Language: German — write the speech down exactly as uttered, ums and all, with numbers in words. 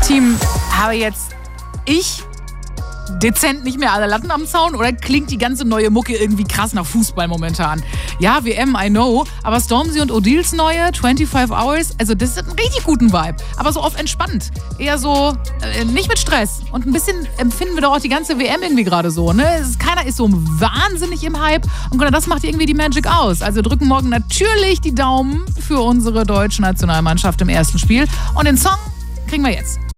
Team, habe jetzt ich dezent nicht mehr alle Latten am Zaun oder klingt die ganze neue Mucke irgendwie krass nach Fußball momentan? Ja, W M, I know, aber Stormzy und Odils neue fünfundzwanzig Hours, also das hat einen richtig guten Vibe, aber so auf entspannt. Eher so, äh, nicht mit Stress. Und ein bisschen empfinden wir doch auch die ganze W M irgendwie gerade so, ne? Es ist, keiner ist so wahnsinnig im Hype und genau das macht irgendwie die Magic aus. Also wir drücken morgen natürlich die Daumen für unsere deutsche Nationalmannschaft im ersten Spiel und den Song kriegen wir jetzt.